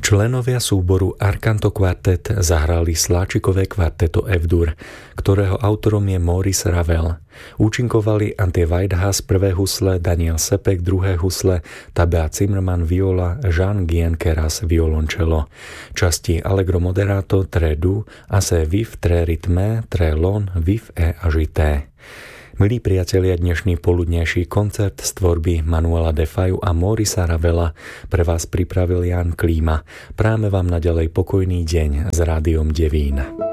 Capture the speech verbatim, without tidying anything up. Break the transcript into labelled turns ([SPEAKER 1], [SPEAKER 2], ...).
[SPEAKER 1] Členovia súboru Arcanto Quartet zahrali sláčikové kvarteto F-dur, ktorého autorom je Maurice Ravel. Účinkovali Antje Whitehouse prvé husle, Daniel Sepek druhé husle, Tabea Zimmermann viola, Jean-Guyen Keras violončelo. Časti Allegro moderato, tre du, assez vif, tre rythme, tre lon, vif et agité. Milí priatelia, dnešný poludnejší koncert z tvorby Manuela Defayu a Maurica Ravela pre vás pripravil Ján Klíma. Práme vám naďalej pokojný deň s Rádiom Devín.